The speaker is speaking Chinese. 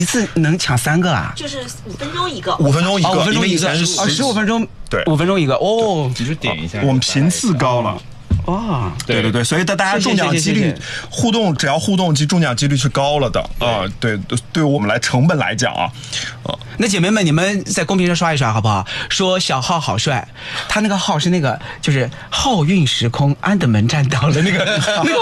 一次能抢3个啊？ 就是5分钟一个 ，5分钟一个 ，5分钟一个， 因为以前是 15分钟， 对 ，5分钟一个哦。 你就点一下， 我们频次高了。 哇， 对，所以大家中奖几率互动，只要互动，其实中奖几率是高了的啊。对我们来成本来讲啊， 那姐妹们，你们在公屏上刷一刷好不好？说小浩好帅，他那个浩是那个就是浩运时空安德门栈道的那个